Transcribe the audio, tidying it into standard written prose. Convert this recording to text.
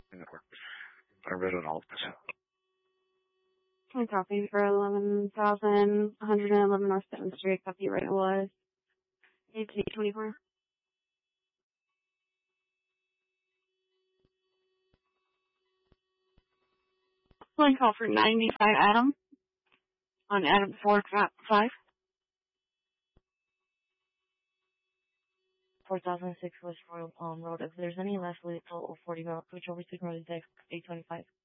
Network. I read on all of this. Can copy for 11,111 North Seventh Street. Copyright was 1824. One call for 95 Adam on Adam 4 5. 4006 West Royal Palm Road. If there's any left, leave till 40 Road, which over 6 Road is 825.